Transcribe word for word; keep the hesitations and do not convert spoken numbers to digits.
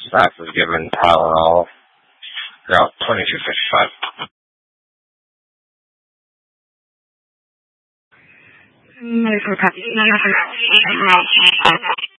Staff was given Tylenol throughout twenty-two fifty-five. Medical practice.